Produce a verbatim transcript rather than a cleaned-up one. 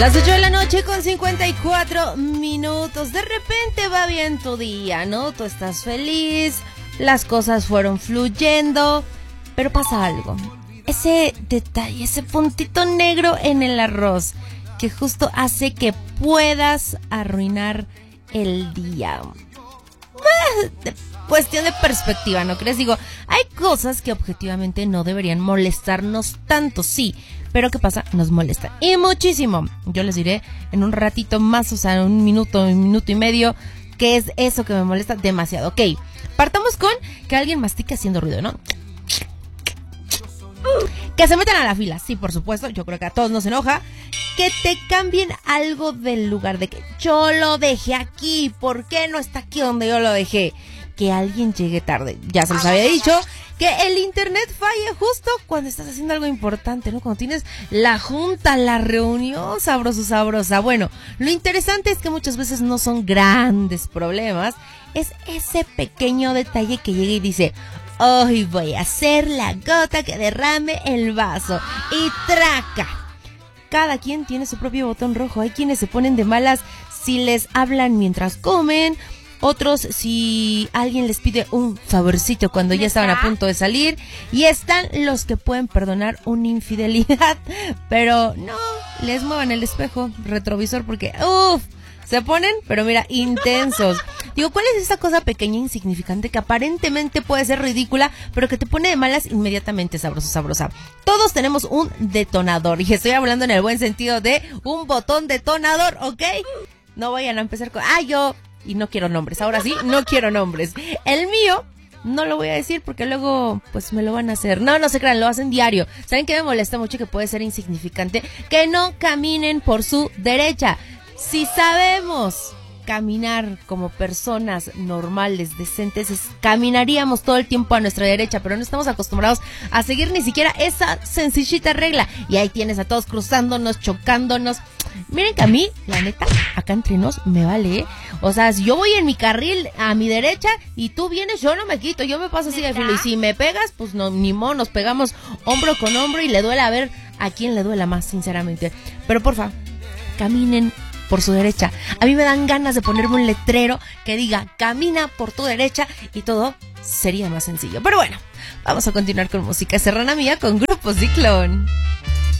Las ocho de la noche con cincuenta y cuatro minutos. De repente va bien tu día, ¿no? Tú estás feliz, las cosas fueron fluyendo, pero pasa algo. Ese detalle, ese puntito negro en el arroz que justo hace que puedas arruinar el día. Eh, cuestión de perspectiva, ¿no crees? Digo, hay cosas que objetivamente no deberían molestarnos tanto, sí, pero ¿qué pasa? Nos molesta y muchísimo. Yo les diré en un ratito más, o sea, un minuto, un minuto y medio, qué es eso que me molesta demasiado. Ok, partamos con que alguien mastique haciendo ruido, ¿no? Que se metan a la fila, sí, por supuesto, yo creo que a todos nos enoja. Que te cambien algo del lugar, de que yo lo dejé aquí, ¿por qué no está aquí donde yo lo dejé? Que alguien llegue tarde, ya se les había dicho. Que el internet falle justo cuando estás haciendo algo importante, ¿no? Cuando tienes la junta, la reunión, sabroso, sabrosa. Bueno, lo interesante es que muchas veces no son grandes problemas, es ese pequeño detalle que llega y dice: hoy voy a hacer la gota que derrame el vaso. Y traca. Cada quien tiene su propio botón rojo. Hay quienes se ponen de malas si les hablan mientras comen. Otros si alguien les pide un favorcito cuando ya estaban a punto de salir. Y están los que pueden perdonar una infidelidad, pero no les muevan el espejo retrovisor porque uff, se ponen, pero mira, intensos. Digo, ¿cuál es esa cosa pequeña e insignificante que aparentemente puede ser ridícula, pero que te pone de malas inmediatamente, sabroso, sabrosa? Todos tenemos un detonador, y estoy hablando en el buen sentido de un botón detonador, ¿ok? No vayan a empezar con, ah, yo, y no quiero nombres, ahora sí, no quiero nombres. El mío, no lo voy a decir porque luego, pues, me lo van a hacer. No, no se crean, lo hacen diario. ¿Saben qué me molesta mucho que puede ser insignificante? Que no caminen por su derecha. Si sabemos caminar como personas normales, decentes, es, caminaríamos todo el tiempo a nuestra derecha, pero no estamos acostumbrados a seguir ni siquiera esa sencillita regla. Y ahí tienes a todos cruzándonos, chocándonos. Miren que a mí, la neta, acá entre nos, me vale, ¿eh? O sea, si yo voy en mi carril a mi derecha y tú vienes, yo no me quito, yo me paso así de filo. Y si me pegas, pues no, ni modo, nos pegamos hombro con hombro y le duele a ver a quién le duela más, sinceramente. Pero porfa, caminen por su derecha. A mí me dan ganas de ponerme un letrero que diga camina por tu derecha y todo sería más sencillo. Pero bueno, vamos a continuar con música serrana mía con Grupo Ciclón.